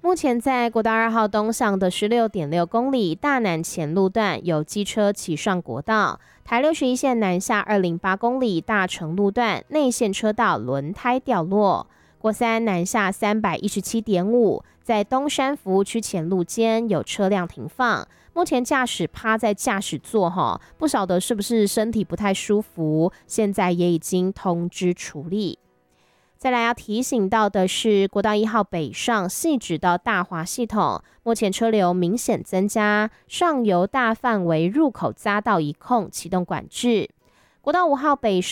目前在国道2号东向的 16.6 公里大南前路段有机车骑上国道，台61线南下208公里大成路段内线车道轮胎掉落，国三南下317.5，在东山服务区前路间有车辆停放，目前驾驶趴在驾驶座不晓得是不是身体不太舒服，现在也已经通知处理。再来要提醒到的是，国道1号北上汐止到大华系统，目前车流明显增加，上游大范围入口匝道一控启动管制。国道5号北上